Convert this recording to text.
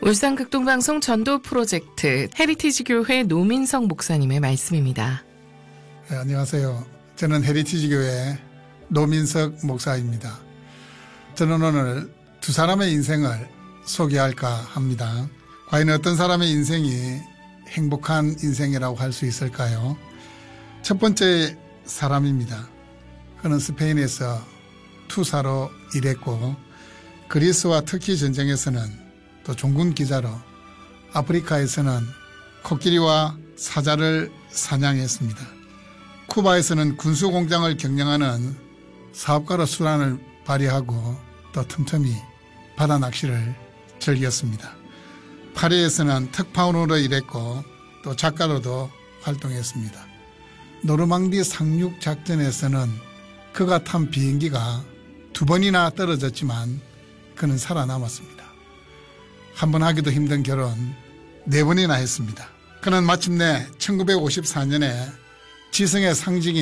울산 극동방송 전도 프로젝트 헤리티지 교회 노민석 목사님의 말씀입니다. 네, 안녕하세요. 저는 헤리티지 교회 노민석 목사입니다. 저는 오늘 두 사람의 인생을 소개할까 합니다. 과연 어떤 사람의 인생이 행복한 인생이라고 할 수 있을까요? 첫 번째 사람입니다. 그는 스페인에서 투사로 일했고 그리스와 터키 전쟁에서는 또 종군 기자로 아프리카에서는 코끼리와 사자를 사냥했습니다. 쿠바에서는 군수공장을 경영하는 사업가로 수완을 발휘하고 또 틈틈이 바다 낚시를 즐겼습니다. 파리에서는 특파원으로 일했고 또 작가로도 활동했습니다. 노르망디 상륙 작전에서는 그가 탄 비행기가 2번이나 떨어졌지만 그는 살아남았습니다. 한 번 하기도 힘든 결혼 4번이나 했습니다. 그는 마침내 1954년에 지성의 상징인